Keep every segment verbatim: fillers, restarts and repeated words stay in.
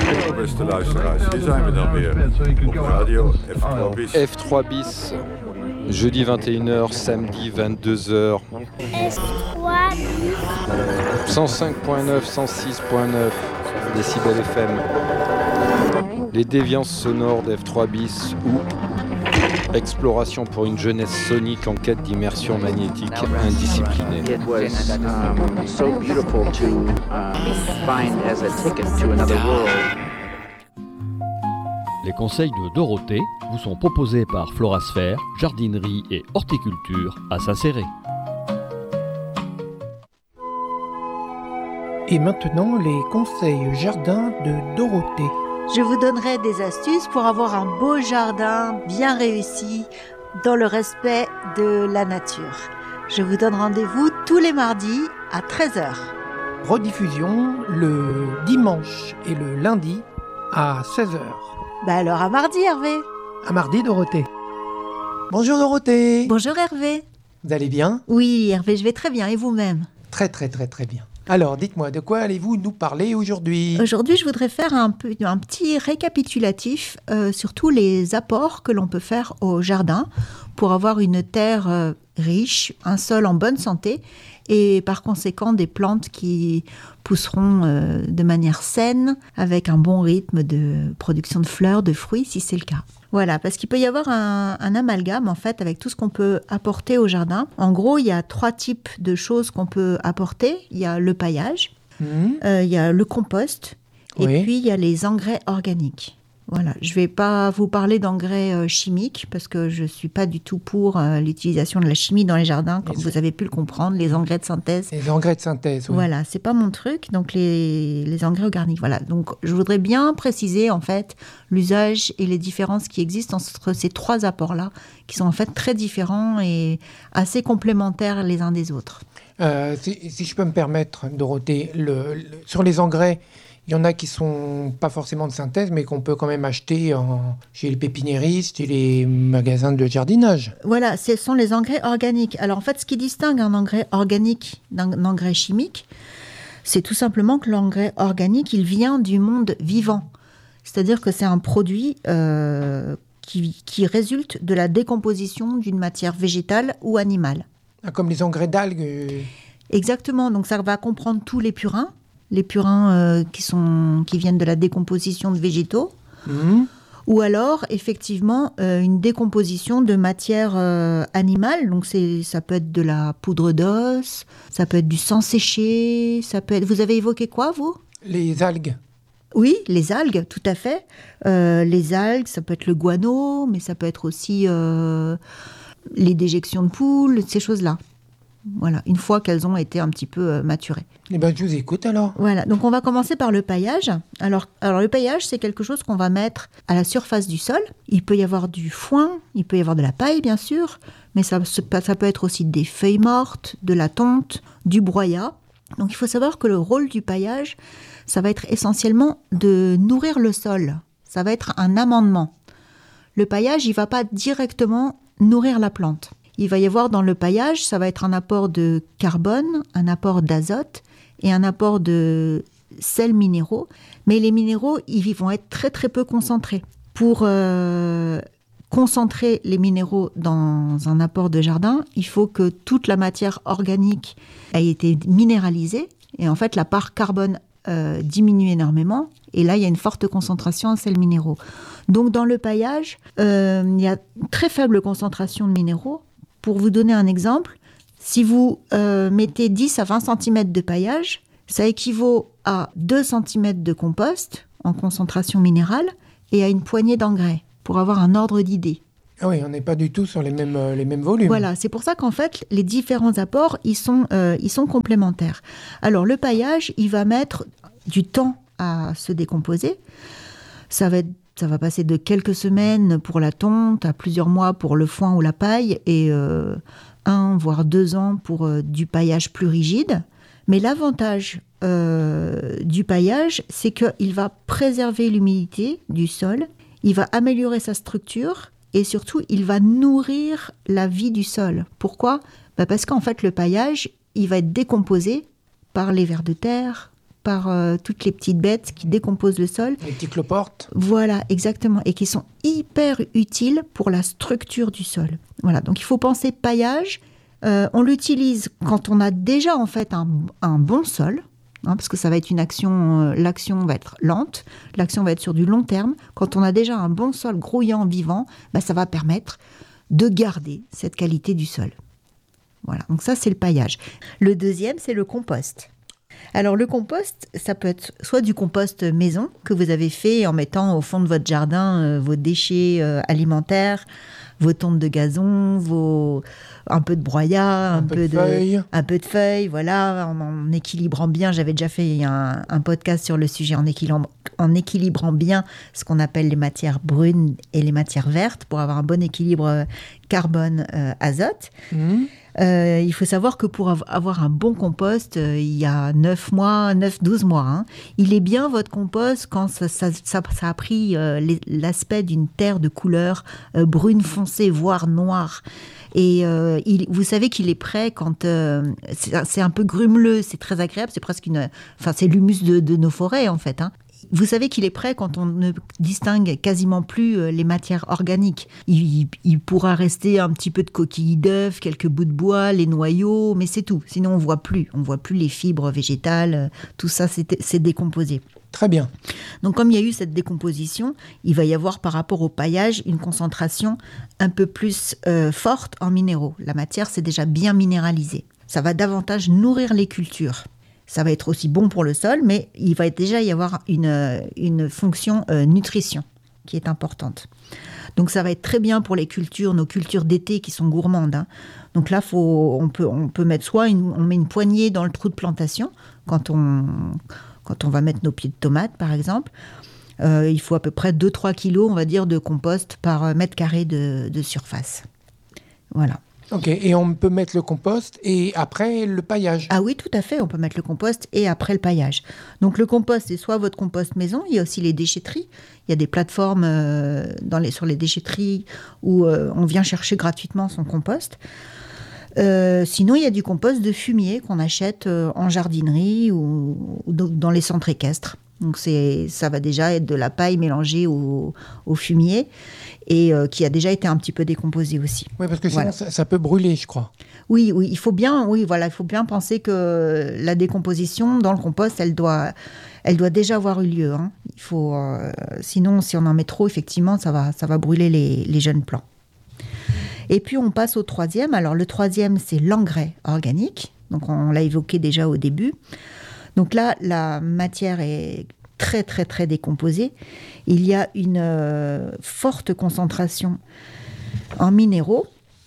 Beste luisteraars, hier zijn we dan weer op radio F trois bis. F trois bis, jeudi vingt et une heures, samedi vingt-deux heures. F trois bis. cent cinq point neuf, cent six point neuf décibels F M. Les déviances sonores d'F trois bis ou exploration pour une jeunesse sonique en quête d'immersion magnétique indisciplinée. It was um, so beautiful to uh, find as a ticket to another world. Les conseils de Dorothée vous sont proposés par Florasphère, jardinerie et horticulture à Saint-Céré. Et maintenant, les conseils jardin de Dorothée. Je vous donnerai des astuces pour avoir un beau jardin bien réussi dans le respect de la nature. Je vous donne rendez-vous tous les mardis à treize heures. Rediffusion le dimanche et le lundi à seize heures. Bah alors à mardi Hervé. À mardi Dorothée. Bonjour Dorothée. Bonjour Hervé. Vous allez bien ? Oui Hervé, je vais très bien et vous-même ? Très très très très bien. Alors, dites-moi, de quoi allez-vous nous parler aujourd'hui ? Aujourd'hui, je voudrais faire un, peu, un petit récapitulatif euh, sur tous les apports que l'on peut faire au jardin pour avoir une terre euh, riche, un sol en bonne santé et par conséquent des plantes qui pousseront euh, de manière saine avec un bon rythme de production de fleurs, de fruits si c'est le cas. Voilà, parce qu'il peut y avoir un, un amalgame en fait avec tout ce qu'on peut apporter au jardin. En gros, il y a trois types de choses qu'on peut apporter. Il y a le paillage, mmh. euh, il y a le compost et oui. puis il y a les engrais organiques. Voilà, je ne vais pas vous parler d'engrais euh, chimiques parce que je ne suis pas du tout pour euh, l'utilisation de la chimie dans les jardins, comme les vous avez pu le comprendre, les engrais de synthèse. Les engrais de synthèse, oui. Voilà, ce n'est pas mon truc, donc les, les engrais organiques. Voilà, donc je voudrais bien préciser en fait l'usage et les différences qui existent entre ces trois apports-là, qui sont en fait très différents et assez complémentaires les uns des autres. Euh, si, si je peux me permettre, Dorothée, le, le, sur les engrais, il y en a qui ne sont pas forcément de synthèse, mais qu'on peut quand même acheter en, chez les pépiniéristes et les magasins de jardinage. Voilà, ce sont les engrais organiques. Alors en fait, ce qui distingue un engrais organique d'un engrais chimique, c'est tout simplement que l'engrais organique, il vient du monde vivant. C'est-à-dire que c'est un produit euh, qui, qui résulte de la décomposition d'une matière végétale ou animale. Ah, comme les engrais d'algues. Exactement, donc ça va comprendre tous les purins. Les purins euh, qui, sont, qui viennent de la décomposition de végétaux, mmh. ou alors effectivement euh, une décomposition de matière euh, animale. Donc c'est, ça peut être de la poudre d'os, ça peut être du sang séché, ça peut être... Vous avez évoqué quoi, vous ? Les algues. Oui, les algues, tout à fait. Euh, les algues, ça peut être le guano, mais ça peut être aussi euh, les déjections de poules, ces choses-là. Voilà, une fois qu'elles ont été un petit peu euh, maturées. Eh bien, je vous écoute alors. Voilà, donc on va commencer par le paillage. Alors, alors le paillage, c'est quelque chose qu'on va mettre à la surface du sol. Il peut y avoir du foin, il peut y avoir de la paille, bien sûr, mais ça, ça peut être aussi des feuilles mortes, de la tonte, du broyat. Donc il faut savoir que le rôle du paillage, ça va être essentiellement de nourrir le sol. Ça va être un amendement. Le paillage, il ne va pas directement nourrir la plante. Il va y avoir dans le paillage, ça va être un apport de carbone, un apport d'azote et un apport de sels minéraux. Mais les minéraux, ils vont être très très peu concentrés. Pour euh, concentrer les minéraux dans un apport de jardin, il faut que toute la matière organique ait été minéralisée. Et en fait, la part carbone euh, diminue énormément. Et là, il y a une forte concentration en sels minéraux. Donc dans le paillage, euh, il y a une très faible concentration de minéraux. Pour vous donner un exemple, si vous euh, mettez dix à vingt centimètres de paillage, ça équivaut à deux centimètres de compost en concentration minérale et à une poignée d'engrais, pour avoir un ordre d'idée. Ah oui, on n'est pas du tout sur les mêmes, euh, les mêmes volumes. Voilà, c'est pour ça qu'en fait, les différents apports, ils sont, euh, ils sont complémentaires. Alors, le paillage, il va mettre du temps à se décomposer. Ça va être Ça va passer de quelques semaines pour la tonte à plusieurs mois pour le foin ou la paille et euh, un voire deux ans pour euh, du paillage plus rigide. Mais l'avantage euh, du paillage, c'est qu'il va préserver l'humidité du sol, il va améliorer sa structure et surtout, il va nourrir la vie du sol. Pourquoi ? Bah parce qu'en fait, le paillage, il va être décomposé par les vers de terre, par euh, toutes les petites bêtes qui décomposent le sol. Les petits cloportes. Voilà, exactement, et qui sont hyper utiles pour la structure du sol. Voilà, donc il faut penser paillage. Euh, on l'utilise quand on a déjà en fait un, un bon sol, hein, parce que ça va être une action, euh, l'action va être lente, l'action va être sur du long terme. Quand on a déjà un bon sol grouillant, vivant, bah, ça va permettre de garder cette qualité du sol. Voilà, donc ça c'est le paillage. Le deuxième, c'est le compost. Alors le compost, ça peut être soit du compost maison que vous avez fait en mettant au fond de votre jardin euh, vos déchets euh, alimentaires, vos tontes de gazon, vos un peu de broyat, un, un, peu peu de, de feuilles, un peu de feuilles, voilà, en, en équilibrant bien. J'avais déjà fait un, un podcast sur le sujet en équilibrant, en équilibrant bien ce qu'on appelle les matières brunes et les matières vertes pour avoir un bon équilibre carbone-azote. Euh, mmh. Euh, il faut savoir que pour avoir un bon compost, euh, il y a neuf mois, neuf douze mois, hein, il est bien votre compost quand ça, ça, ça, ça a pris euh, les, l'aspect d'une terre de couleur euh, brune foncée, voire noire. Et euh, il, vous savez qu'il est prêt quand euh, c'est, c'est un peu grumeleux, c'est très agréable, c'est presque une, enfin c'est l'humus de, de nos forêts en fait, hein. Vous savez qu'il est prêt quand on ne distingue quasiment plus les matières organiques. Il, il pourra rester un petit peu de coquilles d'œufs, quelques bouts de bois, les noyaux, mais c'est tout. Sinon, on ne voit plus. On ne voit plus les fibres végétales. Tout ça, c'est, c'est décomposé. Très bien. Donc, comme il y a eu cette décomposition, il va y avoir par rapport au paillage une concentration un peu plus euh, forte en minéraux. La matière, c'est déjà bien minéralisé. Ça va davantage nourrir les cultures. Ça va être aussi bon pour le sol, mais il va déjà y avoir une, une fonction euh, nutrition qui est importante. Donc ça va être très bien pour les cultures, nos cultures d'été qui sont gourmandes, hein. Donc là, faut, on, peut, on peut mettre soit une, on met une poignée dans le trou de plantation quand on, quand on va mettre nos pieds de tomates, par exemple. Euh, il faut à peu près deux à trois kilos, on va dire, de compost par mètre carré de, de surface. Voilà. Ok, et on peut mettre le compost et après le paillage. Ah oui, tout à fait, on peut mettre le compost et après le paillage. Donc le compost, c'est soit votre compost maison, il y a aussi les déchetteries. Il y a des plateformes euh, dans les, sur les déchetteries où euh, on vient chercher gratuitement son compost. Euh, sinon, il y a du compost de fumier qu'on achète euh, en jardinerie ou, ou dans les centres équestres. Donc c'est, ça va déjà être de la paille mélangée au, au fumier et euh, qui a déjà été un petit peu décomposé aussi. Oui, parce que sinon voilà. ça, ça peut brûler, je crois. Oui, oui, il faut bien, oui, voilà, il faut bien penser que la décomposition dans le compost, elle doit, elle doit déjà avoir eu lieu, hein. Il faut, euh, sinon, si on en met trop, effectivement, ça va, ça va brûler les, les jeunes plants. Et puis on passe au troisième. Alors le troisième, c'est l'engrais organique. Donc on l'a évoqué déjà au début. Donc là, la matière est très, très, très décomposée. Il y a une euh, forte concentration en minéraux.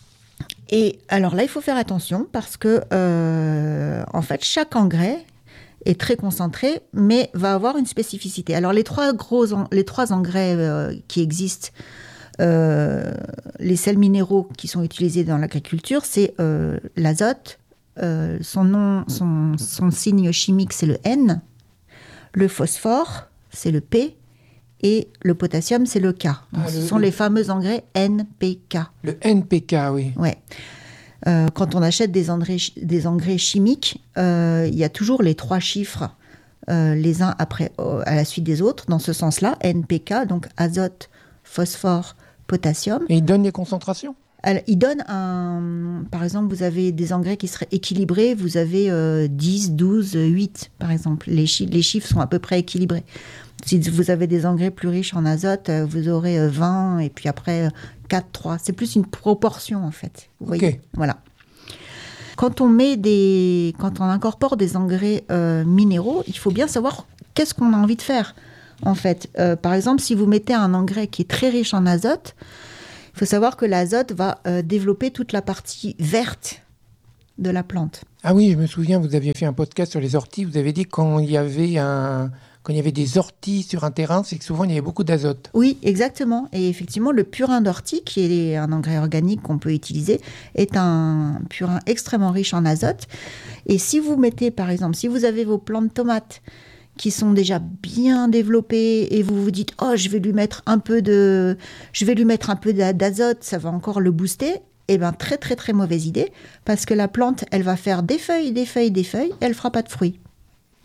Et alors là, il faut faire attention parce que, euh, en fait, chaque engrais est très concentré, mais va avoir une spécificité. Alors les trois, gros en, les trois engrais euh, qui existent, euh, les sels minéraux qui sont utilisés dans l'agriculture, c'est euh, l'azote. Euh, son nom, son, son signe chimique, c'est le N. Le phosphore, c'est le P. Et le potassium, c'est le K. Donc, ah, ce le, sont le... les fameux engrais N P K. Le N P K, oui. Ouais. Euh, quand on achète des engrais, des engrais chimiques, euh, il y a toujours les trois chiffres, euh, les uns après, euh, à la suite des autres, dans ce sens-là, N P K, donc azote, phosphore, potassium. Et ils donnent les concentrations ? Alors, il donne un... Par exemple, vous avez des engrais qui seraient équilibrés, vous avez euh, dix, douze, huit, par exemple. Les, chi- les chiffres sont à peu près équilibrés. Si vous avez des engrais plus riches en azote, vous aurez vingt, et puis après quatre, trois. C'est plus une proportion, en fait. Vous voyez ? Okay. Voilà. Quand on met des... Quand on incorpore des engrais euh, minéraux, il faut bien savoir qu'est-ce qu'on a envie de faire, en fait. Euh, par exemple, si vous mettez un engrais qui est très riche en azote, il faut savoir que l'azote va euh, développer toute la partie verte de la plante. Ah oui, je me souviens, vous aviez fait un podcast sur les orties. Vous avez dit que quand il y avait, un, quand il y avait des orties sur un terrain, c'est que souvent il y avait beaucoup d'azote. Oui, exactement. Et effectivement, le purin d'ortie, qui est un engrais organique qu'on peut utiliser, est un purin extrêmement riche en azote. Et si vous mettez, par exemple, si vous avez vos plants de tomates qui sont déjà bien développés et vous vous dites « Oh, je vais lui mettre un peu de, je vais lui mettre un peu d'azote, ça va encore le booster », eh bien, très, très, très mauvaise idée, parce que la plante, elle va faire des feuilles, des feuilles, des feuilles, et elle ne fera pas de fruits. Vous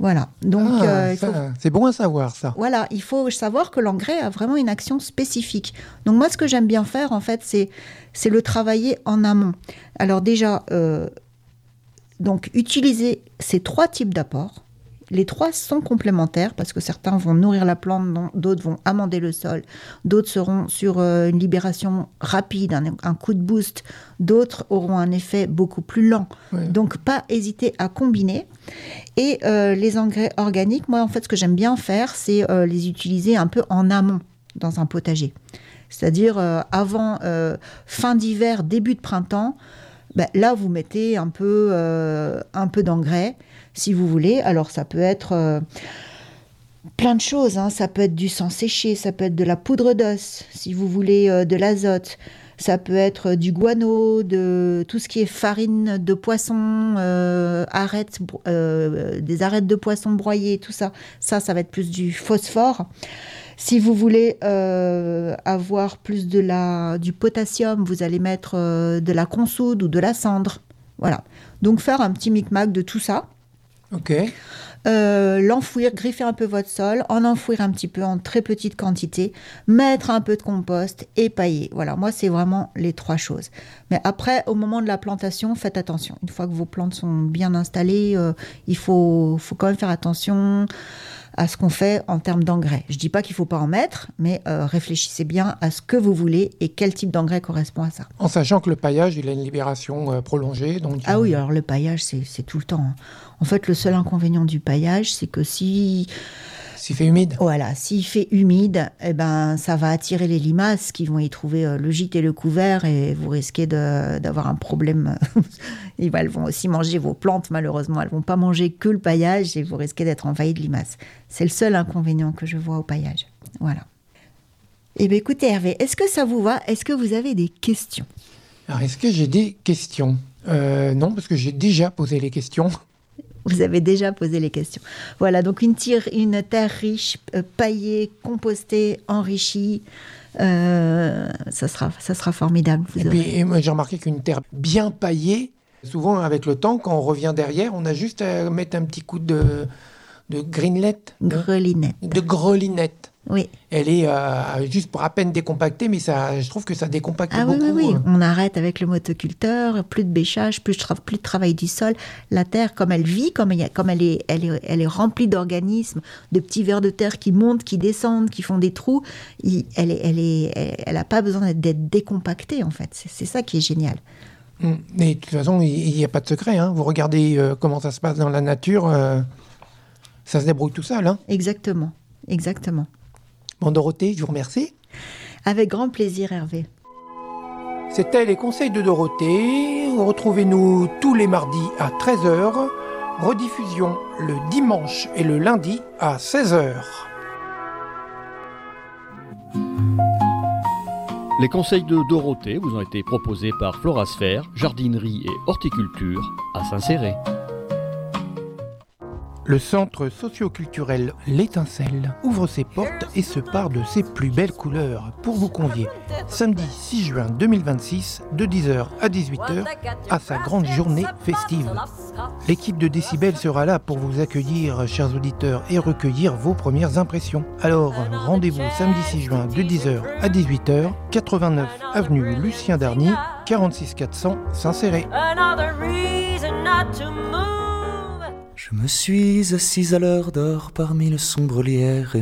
Voilà. Donc, Ah, euh, il ça, faut... c'est bon à savoir, ça. Voilà, il faut savoir que l'engrais a vraiment une action spécifique. Donc moi, ce que j'aime bien faire, en fait, c'est, c'est le travailler en amont. Alors déjà, euh, donc utiliser ces trois types d'apports. Les trois sont complémentaires parce que certains vont nourrir la plante, d'autres vont amender le sol, d'autres seront sur euh, une libération rapide, un, un coup de boost, d'autres auront un effet beaucoup plus lent. Ouais. Donc, pas hésiter à combiner. Et euh, les engrais organiques, moi, en fait, ce que j'aime bien faire, c'est euh, les utiliser un peu en amont dans un potager. C'est-à-dire euh, avant euh, fin d'hiver, début de printemps, ben, là, vous mettez un peu, euh, un peu d'engrais, si vous voulez. Alors, ça peut être euh, plein de choses. Hein. Ça peut être du sang séché, ça peut être de la poudre d'os, si vous voulez euh, de l'azote. Ça peut être du guano, de tout ce qui est farine de poisson, euh, arêtes, euh, des arêtes de poisson broyées, tout ça. Ça, ça va être plus du phosphore. Si vous voulez euh, avoir plus de la, du potassium, vous allez mettre euh, de la consoude ou de la cendre. Voilà. Donc, faire un petit micmac de tout ça. Ok. Euh, l'enfouir, griffer un peu votre sol, en enfouir un petit peu en très petite quantité, mettre un peu de compost et pailler. Voilà, moi, c'est vraiment les trois choses. Mais après, au moment de la plantation, faites attention. Une fois que vos plantes sont bien installées, euh, il faut, faut quand même faire attention à ce qu'on fait en termes d'engrais. Je ne dis pas qu'il ne faut pas en mettre, mais euh, réfléchissez bien à ce que vous voulez et quel type d'engrais correspond à ça. En sachant que le paillage, il a une libération euh, prolongée. Donc, Ah euh, oui, alors le paillage, c'est, c'est tout le temps. Hein. En fait, le seul inconvénient du paillage, c'est que si... S'il fait humide. Voilà, s'il fait humide, eh ben, ça va attirer les limaces qui vont y trouver euh, le gîte et le couvert et vous risquez de, d'avoir un problème. Et ben, elles vont aussi manger vos plantes, malheureusement. Elles ne vont pas manger que le paillage et vous risquez d'être envahi de limaces. C'est le seul inconvénient que je vois au paillage. Voilà. Eh bien, écoutez, Hervé, est-ce que ça vous va ? Est-ce que vous avez des questions ? Alors, est-ce que j'ai des questions ? euh, Non, parce que j'ai déjà posé les questions. Vous avez déjà posé les questions. Voilà, donc une, tire, une terre riche, euh, paillée, compostée, enrichie, euh, ça, sera, ça sera formidable. Vous Et aurez... puis, et moi, j'ai remarqué qu'une terre bien paillée, souvent avec le temps, quand on revient derrière, on a juste à mettre un petit coup de, de greenlette, Grelinette. de grelinette. Oui. Elle est euh, juste pour à peine décompactée, mais ça, je trouve que ça décompacte Ah oui, beaucoup. oui, oui. On arrête avec le motoculteur, plus de bêchage, plus de, tra- plus de travail du sol. La terre, comme elle vit, comme, il y a, comme elle, est, elle, est, elle est remplie d'organismes, de petits vers de terre qui montent, qui descendent, qui font des trous, il, elle n'a elle est, elle, elle a pas besoin d'être, d'être décompactée, en fait. C'est, c'est ça qui est génial. Mais de toute façon, il n'y a pas de secret. Hein. Vous regardez euh, comment ça se passe dans la nature, euh, ça se débrouille tout seul. Hein. Exactement, exactement. Bon, Dorothée, je vous remercie. Avec grand plaisir, Hervé. C'était les conseils de Dorothée. Retrouvez-nous tous les mardis à treize heures. Rediffusion le dimanche et le lundi à seize heures. Les conseils de Dorothée vous ont été proposés par Florasphère, jardinerie et horticulture à Saint-Céré. Le centre socio-culturel L'Étincelle ouvre ses portes et se pare de ses plus belles couleurs pour vous convier samedi six juin deux mille vingt-six de dix heures à dix-huit heures à sa grande journée festive. L'équipe de Décibel sera là pour vous accueillir, chers auditeurs, et recueillir vos premières impressions. Alors, rendez-vous samedi six juin de dix heures à dix-huit heures, quatre-vingt-neuf avenue Lucien Darny, quarante-six quatre cents Saint-Céré. Je me suis assise à l'heure d'or parmi le sombre lierre et